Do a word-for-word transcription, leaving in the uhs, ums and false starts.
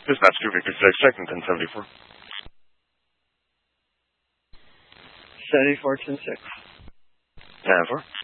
Dispatch two Victor six, checking ten seventy-four. seventy-four ten six. ten four.